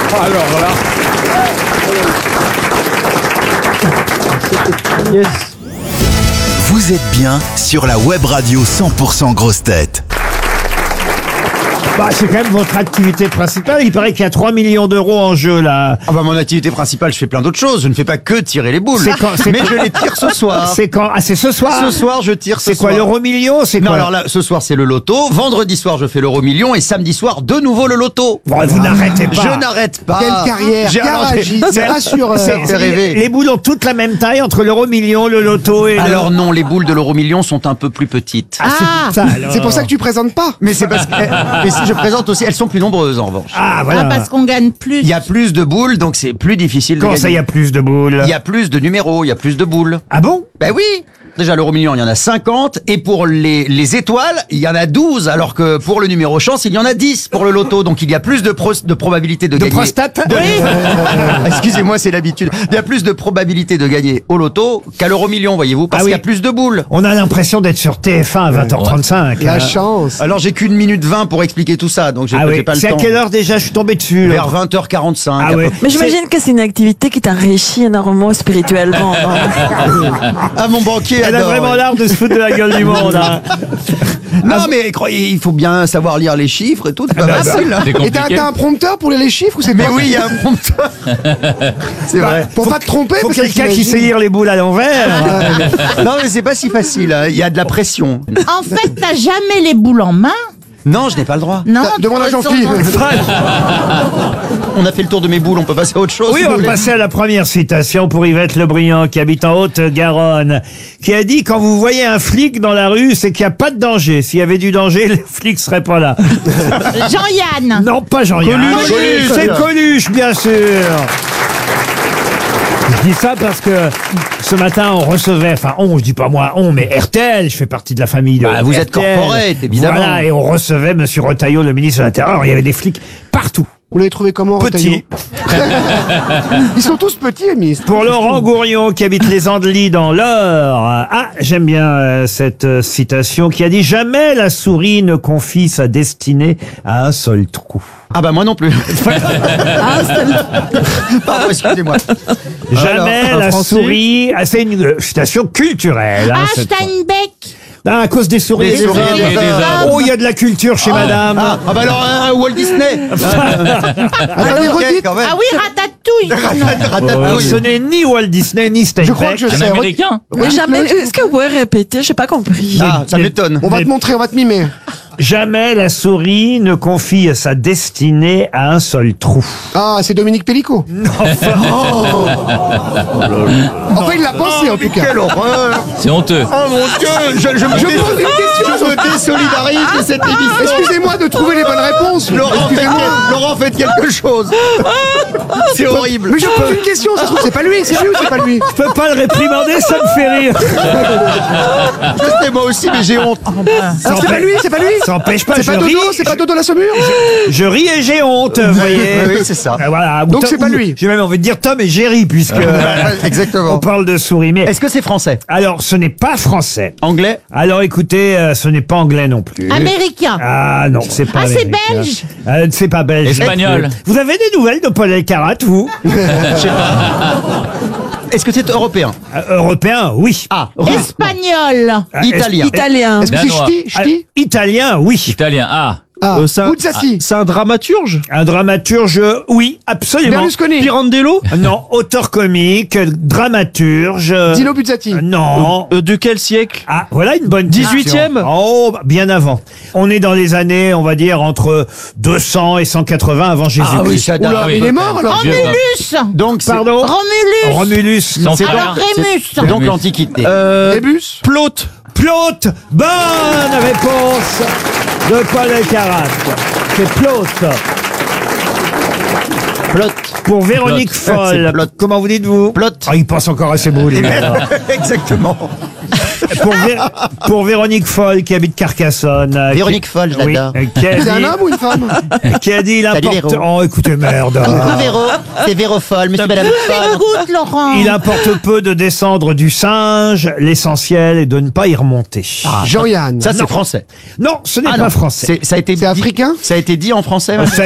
Alors là. Yes. Vous êtes bien sur la web radio 100% grosses têtes. Bah, c'est quand même votre activité principale. Il paraît qu'il y a 3 millions d'euros en jeu, là. Ah bah mon activité principale, je fais plein d'autres choses. Je ne fais pas que tirer les boules. Mais je les tire ce soir. C'est quand? Ah, c'est ce soir? Ce soir, je tire ce C'est quoi, soir. l'euro-million? C'est Non, quoi? alors là, ce soir, c'est le loto. Vendredi soir, je fais l'euro-million. Et samedi soir, de nouveau le loto. Bon, vous n'arrêtez pas. Je n'arrête pas. Quelle carrière, J'ai garagiste, inventé- rassureur. C'est rêvé. Les boules ont toutes la même taille entre l'euro-million, le loto et Alors non, les boules de l'euro-million sont un peu plus petites. Ah, c'est ça, alors. C'est pour ça que tu présentes pas. Mais c'est parce que... Mais si je présente aussi, elles sont plus nombreuses en revanche. Ah, voilà. Ah, parce qu'on gagne plus. Il y a plus de boules, donc c'est plus difficile de Comment gagner. ça, il y a plus de boules? Il y a plus de numéros, il y a plus de boules. Ah bon? Ben oui. Déjà, l'euro-million, il y en a 50. Et pour les étoiles, il y en a 12. Alors que pour le numéro chance, il y en a 10 pour le loto. Donc il y a plus de probabilité de gagner. Prostate? Excusez-moi, c'est l'habitude. Il y a plus de probabilité de gagner au loto qu'à l'euro-million, voyez-vous. Parce Ah oui. qu'il y a plus de boules. On a l'impression d'être sur TF1 à 20h35. La hein. chance. Alors j'ai qu'une minute 20 pour expliquer tout ça. Donc j'ai Ah oui. j'ai pas le C'est à temps. quelle heure déjà? Je suis tombé dessus. là. Vers 20h45. Ah à peu ouais. près. Mais j'imagine que c'est une activité qui t'enrichit énormément spirituellement. Ah, mon banquier Elle a adore. vraiment l'art de se foutre de la gueule du monde. Hein. Non, mais croyez, il faut bien savoir lire les chiffres et tout. C'est pas facile. hein. C'est Et compliqué. t'as un prompteur pour les chiffres ou c'est Mais pas oui, il y a un prompteur. C'est vrai. Pour pas te tromper Faut parce que quelqu'un qui t'imagines- sait lire les boules à l'envers. Non, mais c'est pas si facile. hein. Il y a de la pression. En fait, t'as jamais les boules en main. Non, je n'ai pas le droit. Non. Demande à Jean-Philippe. On a fait le tour de mes boules, on peut passer à autre chose. Oui, si vous on va voulez. passer à la première citation pour Yvette Lebriand, qui habite en Haute-Garonne, qui a dit « Quand vous voyez un flic dans la rue, c'est qu'il n'y a pas de danger. S'il y avait du danger, les flics seraient pas là. Jean-Yann. » Non, pas Jean-Yann. Coluche. C'est Coluche, bien sûr. Je dis ça parce que ce matin, on recevait, enfin je dis pas moi, mais RTL, je fais partie de la famille de Bah, vous êtes RTL. corporate, évidemment. Voilà, et on recevait Monsieur Retailleau, le ministre de l'Intérieur. Alors, il y avait des flics partout. Vous l'avez trouvé comment, Petits. Retailleau Ils sont tous petits, les ministres. Pour Laurent Gourion, qui habite les Andelys dans l'Eure. Ah, j'aime bien cette citation qui a dit « Jamais la souris ne confie sa destinée à un seul trou. Ah bah moi non plus. Pardon, excusez-moi. Jamais Alors, un la Français souris... » Ah, c'est une citation culturelle. hein, Ah, cette fois. Steinbeck. Ah, à cause des souris. Des souris, des hommes. Oh, il y a de la culture chez madame. Ah bah alors Walt Disney. Attendez, Ok, redites. quand même. Ah oui, Ratatouille. Ratatouille. Ce n'est ni Walt Disney, ni Je crois Steinbeck. que je C'est sais. un américain. Mais jamais. Est-ce que vous pouvez répéter? J'ai pas compris. Ah, ça m'étonne. On va te montrer, on va te mimer. Jamais la souris ne confie sa destinée à un seul trou. Ah, c'est Dominique Pellicot. Enfin, il l'a pensé, en tout cas. Quelle horreur. C'est honteux. Oh mon Dieu, je me désolidarise de cette émission. Excusez-moi de trouver les bonnes réponses. Laurent, faites quelque chose. C'est horrible. Mais je pose une question, ça se trouve, c'est pas lui, c'est lui ou c'est pas lui? Je peux pas le réprimander, ça me fait rire. Je sais moi aussi, mais j'ai honte. Alors, c'est pas lui, c'est pas lui? Ça n'empêche pas, C'est je pas ris. Dodo, c'est pas Dodo la Saumure? Je ris et j'ai honte, vous voyez. Oui, c'est ça. Voilà. Donc Ou c'est pas ou- lui. J'ai même envie de dire Tom et Jerry, puisque on Exactement. parle de souris. Mais Est-ce que c'est français? alors, ce n'est pas français. Anglais? Alors, écoutez, ce n'est pas anglais non plus. Américain. Ah non, c'est pas Ah, c'est américain. belge. C'est pas belge. Espagnol. Vous avez des nouvelles de Paul Elkarat, vous? Est-ce que c'est européen? Européen, oui. Ah, russe. Espagnol. Italien. Italien. Est-ce que c'est Danois. Ch'ti? Italien, oui. Italien. Ah. Ah, ça- Buzzati. C'est un dramaturge? Un dramaturge, oui, absolument. Berlusconi. Pirandello? Non, auteur comique, dramaturge. Dino Buzzati. Non. De quel siècle? Ah, voilà une bonne 18e? question. Oh, bah, bien avant. On est dans les années, on va dire, entre 200 et 180 avant Jésus-Christ. Ah oui, ça date. Oula, oui. il est mort alors? Romulus. Donc, c'est Pardon? Romulus. Romulus. Son C'est frère. Rémus. donc l'Antiquité. Rébus? Plaute. Plaute. Bonne réponse de Paul Elkarat. C'est Plaute. Plot. Pour Véronique Plot. Foll. C'est Plot. Comment vous dites-vous? Plot. Ah, il pense encore à ses boules. lui, alors. Exactement. Pour Véronique Foll qui habite Carcassonne. Véronique Foll, je Oui, l'adore. qui a C'est un dit- homme ou une femme? qui a dit il Salut, importe. Véro. Oh, écoutez, merde. Véro, c'est Véro Foll, monsieur, madame Foll. Écoute, Laurent. Il importe peu de descendre du singe. L'essentiel est de ne pas y remonter. Jean-Yann. Ça, c'est français. Non, ce n'est Ah, pas non. français. Ça a été C'est dit- africain? Ça a été dit en français. Ça a